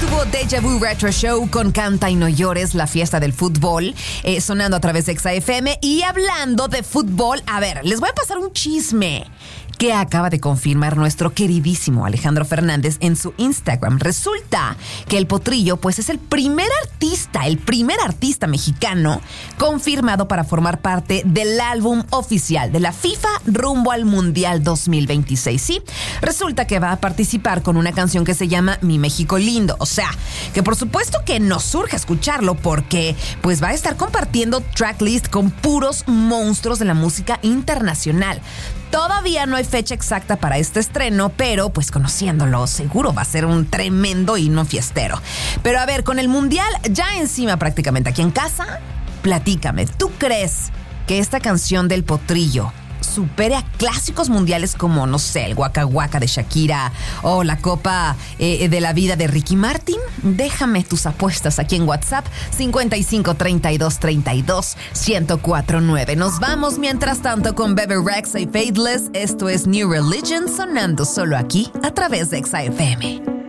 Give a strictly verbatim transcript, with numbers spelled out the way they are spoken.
estuvo Deja Vu Retro Show con Canta y No Llores, la fiesta del fútbol, eh, sonando a través de Exa F M. Y hablando de fútbol, a ver, les voy a pasar un chisme que acaba de confirmar nuestro queridísimo Alejandro Fernández en su Instagram. Resulta que el Potrillo, pues, es el primer artista, el primer artista mexicano confirmado para formar parte del álbum oficial de la FIFA rumbo al Mundial dos mil veintiséis. Sí, resulta que va a participar con una canción que se llama Mi México Lindo. O sea, que por supuesto que nos surge escucharlo porque, pues, va a estar compartiendo tracklist con puros monstruos de la música internacional. Todavía no hay fecha exacta para este estreno, pero pues conociéndolo, seguro va a ser un tremendo himno fiestero. Pero a ver, con el Mundial ya encima prácticamente aquí en casa, platícame, ¿tú crees que esta canción del Potrillo supere a clásicos mundiales como, no sé, el Waka Waka de Shakira o la Copa eh, de la Vida de Ricky Martin? Déjame tus apuestas aquí en WhatsApp cincuenta y cinco, treinta y dos, treinta y dos, ciento cuatro nueve. Nos vamos mientras tanto con Bebe Rexha y Faithless. Esto es New Religion sonando solo aquí a través de Exa F M.